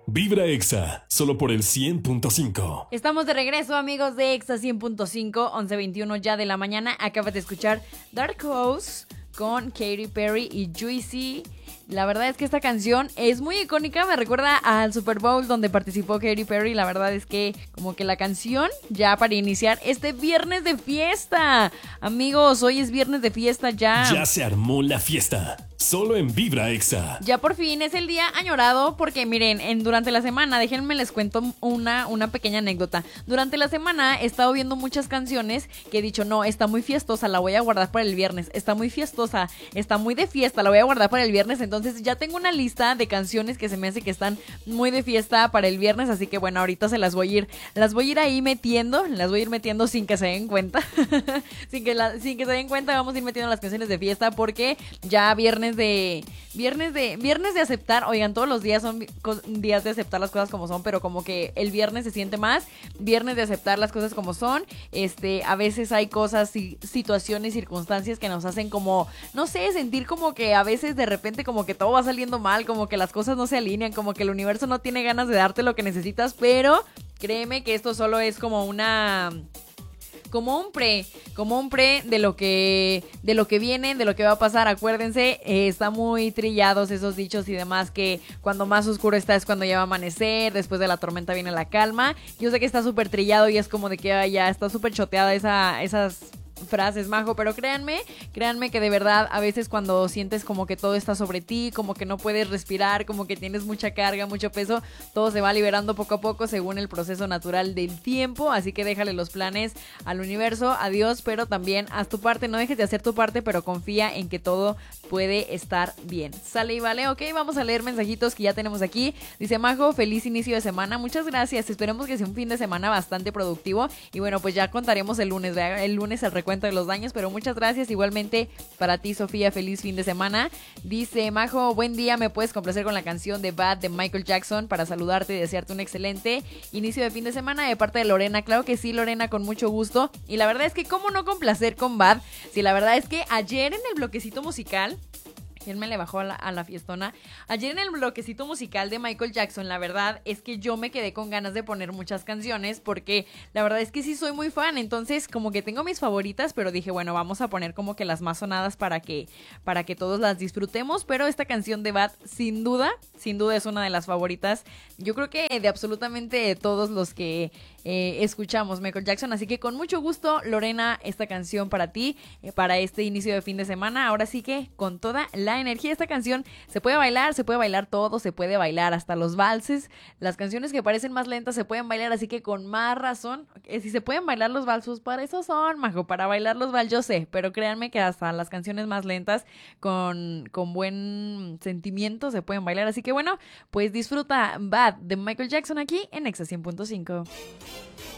Vibra Exa, solo por el 100.5. Estamos de regreso, amigos de Exa 100.5, 11:21 ya de la mañana. Acabas de escuchar Dark Horse con Katy Perry y Juicy. La verdad es que esta canción es muy icónica, me recuerda al Super Bowl donde participó Katy Perry. La verdad es que como que la canción ya para iniciar este viernes de fiesta. Amigos, hoy es viernes de fiesta ya. Ya se armó la fiesta, solo en Vibra Exa. Ya por fin es el día añorado porque miren, durante la semana, déjenme les cuento una pequeña anécdota. Durante la semana he estado viendo muchas canciones que he dicho, no, está muy fiestosa, la voy a guardar para el viernes. Está muy fiestosa, está muy de fiesta, la voy a guardar para el viernes. Entonces ya tengo una lista de canciones que se me hace que están muy de fiesta para el viernes. Así que bueno, ahorita se las voy a ir ahí metiendo, las voy a ir metiendo sin que se den cuenta. sin que se den cuenta, vamos a ir metiendo las canciones de fiesta porque ya viernes de aceptar. Oigan, todos los días son días de aceptar las cosas como son, pero como que el viernes se siente más viernes de aceptar las cosas como son. A veces hay cosas y situaciones, circunstancias que nos hacen como, no sé, sentir como que a veces de repente como que todo va saliendo mal, como que las cosas no se alinean, como que el universo no tiene ganas de darte lo que necesitas, pero créeme que esto solo es como un pre de lo que viene, de lo que va a pasar. Acuérdense, está muy trillados esos dichos y demás, que cuando más oscuro está es cuando ya va a amanecer, después de la tormenta viene la calma. Yo sé que está súper trillado y es como de que ya está súper choteada esas frases, Majo, pero créanme que de verdad a veces cuando sientes como que todo está sobre ti, como que no puedes respirar, como que tienes mucha carga, mucho peso, todo se va liberando poco a poco según el proceso natural del tiempo. Así que déjale los planes al universo, a Dios, pero también haz tu parte, no dejes de hacer tu parte, pero confía en que todo puede estar bien. Sale y vale. Ok, vamos a leer mensajitos que ya tenemos aquí. Dice Majo, feliz inicio de semana, muchas gracias, esperemos que sea un fin de semana bastante productivo y bueno, pues ya contaremos el lunes, ¿verdad? El lunes el recuento de los daños, pero muchas gracias. Igualmente para ti, Sofía, feliz fin de semana. Dice Majo, buen día, me puedes complacer con la canción de Bad de Michael Jackson para saludarte y desearte un excelente inicio de fin de semana de parte de Lorena. Claro que sí, Lorena, con mucho gusto. Y la verdad es que cómo no complacer con Bad, si la verdad es que ayer en el bloquecito musical, él me le bajó a la fiestona. Ayer en el bloquecito musical de Michael Jackson, la verdad es que yo me quedé con ganas de poner muchas canciones porque la verdad es que sí soy muy fan. Entonces como que tengo mis favoritas, pero dije, bueno, vamos a poner como que las más sonadas para que todos las disfrutemos. Pero esta canción de Bad, sin duda es una de las favoritas. Yo creo que de absolutamente todos los que escuchamos Michael Jackson. Así que con mucho gusto, Lorena, esta canción para ti, para este inicio de fin de semana. Ahora sí que con toda la energía, esta canción se puede bailar todo, se puede bailar hasta los valses. Las canciones que parecen más lentas se pueden bailar, así que con más razón, si se pueden bailar los valsos, para eso son, Majo, para bailar los vals, yo sé, pero créanme que hasta las canciones más lentas con buen sentimiento se pueden bailar. Así que bueno, pues disfruta Bad de Michael Jackson aquí en Exa 100.5.